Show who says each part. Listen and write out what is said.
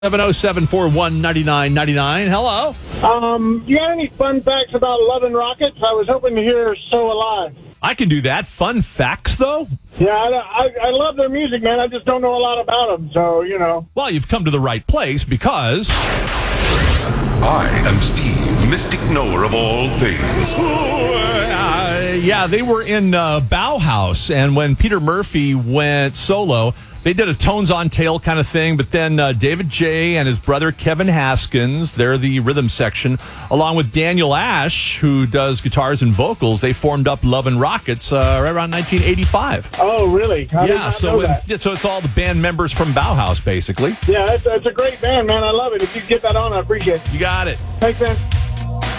Speaker 1: 707-419-9999. Hello.
Speaker 2: You got any fun facts about Love and Rockets? I was hoping to hear So Alive.
Speaker 1: I can do that. Fun facts, though?
Speaker 2: Yeah, I love their music, man. I just don't know a lot about them, so, you know.
Speaker 1: Well, you've come to the right place because...
Speaker 3: I am Steve, mystic knower of all things.
Speaker 1: Yeah, they were in Bauhaus, and when Peter Murphy went solo... They did a Tones on Tail kind of thing, but then David J. and his brother Kevin Haskins, they're the rhythm section, along with Daniel Ash, who does guitars and vocals, they formed up Love and Rockets right around 1985.
Speaker 2: Oh, really?
Speaker 1: So it's all the band members from Bauhaus, basically.
Speaker 2: Yeah, it's a great band, man. I love it. If you get that on, I appreciate it.
Speaker 1: You got it.
Speaker 2: Thanks, man.